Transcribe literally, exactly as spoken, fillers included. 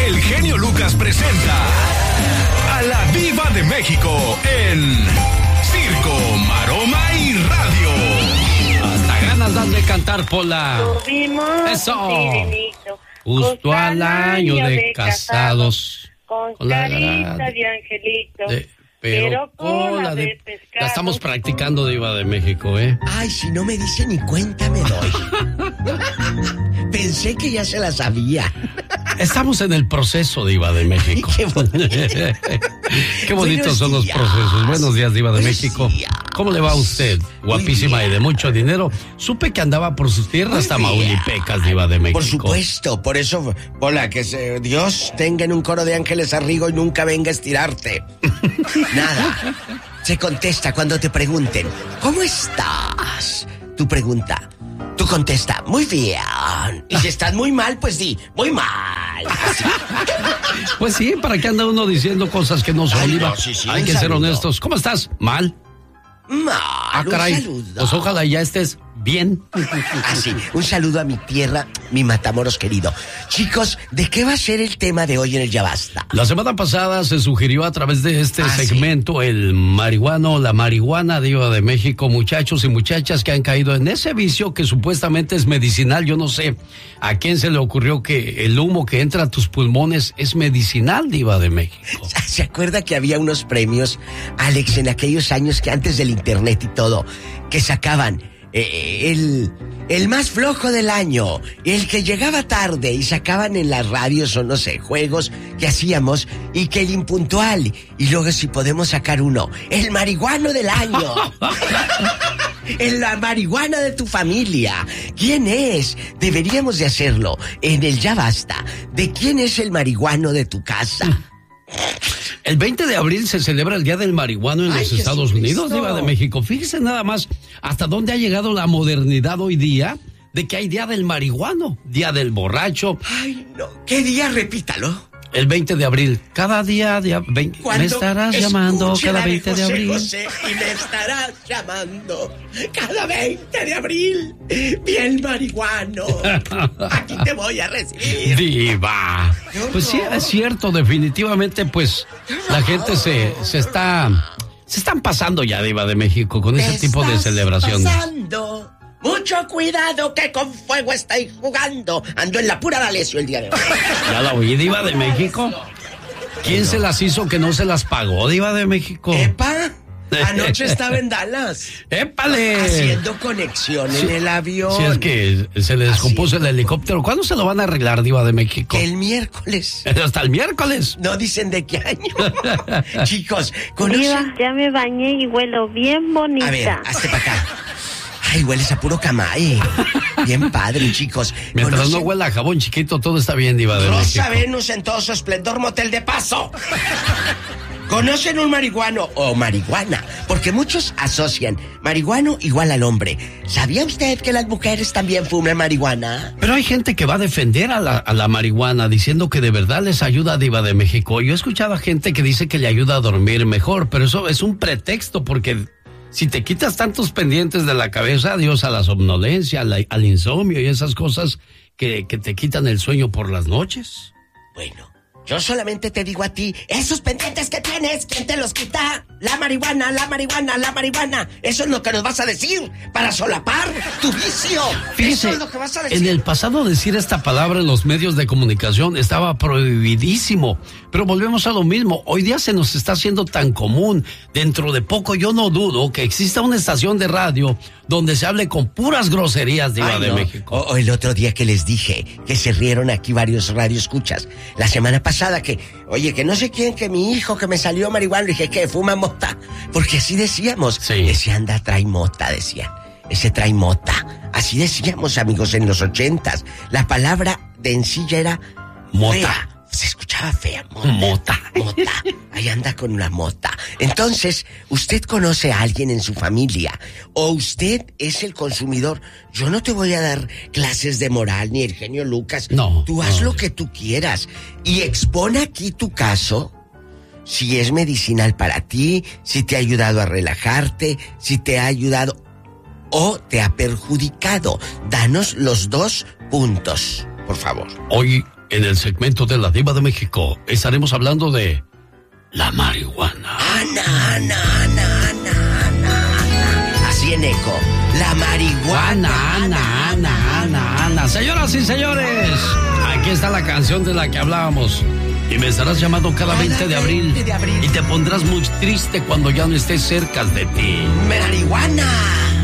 el genio Lucas presenta a la Diva de México en Circo, Maroma y Radio. Hasta ganas dan de cantar, Pola. Tuvimos Eso. Sirenito, Justo al año de casados. Con, con la carita gra- de angelito. de- pero cola de... pescado. La estamos practicando, Diva de México, ¿eh? Ay, si no me dice ni cuenta me doy. Pensé que ya se la sabía. Estamos en el proceso, Diva de México. Ay, qué bonito. Qué bonitos Buenos son los días. procesos. Buenos días, Diva de Buenos México. días. ¿Cómo le va a usted? Guapísima y bien. de mucho dinero. Supe que andaba por sus tierras Muy Tamaulipecas, Diva de México. Por supuesto, por eso, hola, que se- Dios tenga en un coro de ángeles arrigo y nunca venga a estirarte. Nada. Se contesta cuando te pregunten, ¿cómo estás? Tu pregunta. Tú contesta, muy bien. Y si estás muy mal, pues di, muy mal. Así. Pues sí, ¿para qué anda uno diciendo cosas que no son, Ay, Diva? no, sí, sí, Hay un que ser saludo. honestos. ¿Cómo estás? ¿Mal? Mal, Ah, caray. un saludo. Pues ojalá ya estés bien. Así, un saludo a mi tierra, mi Matamoros querido. Chicos, ¿de qué va a ser el tema de hoy en el Ya Basta? La semana pasada se sugirió a través de este Ah, segmento el marihuano, la marihuana, Diva de México, muchachos y muchachas que han caído en ese vicio que supuestamente es medicinal. Yo no sé a quién se le ocurrió que el humo que entra a tus pulmones es medicinal, Diva de México. ¿Se acuerda que había unos premios, Alex, en aquellos años que antes del internet y todo, que sacaban eh, el, el más flojo del año, el que llegaba tarde y sacaban en las radios o no sé, juegos que hacíamos y que el impuntual y luego si podemos sacar uno, el marihuano del año? En la marihuana de tu familia. ¿Quién es? Deberíamos de hacerlo en el Ya Basta. ¿De quién es el marihuano de tu casa? El veinte de abril se celebra el Día del Marihuano en Ay, los Estados Jesucristo. Unidos, Diva de México. Fíjese nada más hasta dónde ha llegado la modernidad hoy día de que hay Día del Marihuano, Día del Borracho. Ay, no. ¿Qué día? Repítalo. El veinte de abril, cada día, día veinte, me estarás llamando escuche cada la de veinte de José abril. José, y me estarás llamando cada veinte de abril. Bien marihuano. Aquí te voy a recibir. Diva. Pues sí, es cierto, definitivamente, pues la gente se, se está, se están pasando ya, Diva de México, con ese Te tipo de estás celebraciones. pasando. Mucho cuidado que con fuego estáis jugando. Ando en la pura D'Alessio el día de hoy. Ya la oí, Diva de México. ¿Quién se las hizo que no se las pagó, Diva de México? ¡Epa! Anoche estaba en Dallas. ¡Épale! Haciendo conexión Sí, en el avión. Si es que se le descompuso el helicóptero. ¿Cuándo se lo van a arreglar, Diva de México? Que el miércoles. Hasta el miércoles. No dicen de qué año. Chicos, ¿conocen? Diva, ya me bañé y huelo bien bonita. A ver, hazte para acá. Ay, hueles a puro camay. Bien padre, chicos. Mientras no ¿Conocen huela a jabón chiquito, todo está bien, Diva de Rosa México. Venus en todo su esplendor, motel de paso? ¿Conocen un marihuano o marihuana? Porque muchos asocian marihuano igual al hombre. ¿Sabía usted que las mujeres también fuman marihuana? Pero hay gente que va a defender a la, a la marihuana diciendo que de verdad les ayuda a Diva de México. Yo he escuchado a gente que dice que le ayuda a dormir mejor, pero eso es un pretexto porque si te quitas tantos pendientes de la cabeza, adiós a la somnolencia, a la- al insomnio y esas cosas que, que te quitan el sueño por las noches. Bueno, yo solamente te digo a ti, esos pendientes que tienes, ¿quién te los quita? La marihuana, la marihuana, la marihuana. Eso es lo que nos vas a decir para solapar tu vicio. Fíjese, Eso es lo que vas a decir. en el pasado decir esta palabra en los medios de comunicación estaba prohibidísimo, pero volvemos a lo mismo. Hoy día se nos está haciendo tan común. Dentro de poco yo no dudo que exista una estación de radio donde se hable con puras groserías, Diva Ay, de no. México. O, o el otro día que les dije que se rieron aquí varios radioescuchas. La semana pasada que, oye, que no sé quién, que mi hijo que me salió marihuana, le dije que fuma mota. Porque así decíamos. Sí. Ese anda trae mota, decían. Ese trae mota. Así decíamos, amigos, en los ochentas. La palabra de en sí ya era Mota. fea. Se escuchaba fea, mota. Mota. Mota. Ahí anda con una mota. Entonces, ¿usted conoce a alguien en su familia? ¿O usted es el consumidor? Yo no te voy a dar clases de moral ni el genio Lucas. No, Tú haz no. lo que tú quieras. Y expone aquí tu caso. Si es medicinal para ti, si te ha ayudado a relajarte, si te ha ayudado o te ha perjudicado. Danos los dos puntos, por favor. Hoy, En el segmento de la Diva de México estaremos hablando de la marihuana. Ana, Ana, Ana, Ana, Ana. Así en eco. La marihuana. Ana, Ana, Ana, Ana. Señoras y señores, aquí está la canción de la que hablábamos. Y me estarás llamando cada veinte de abril. veinte de abril. Y te pondrás muy triste cuando ya no estés cerca de ti. Marihuana.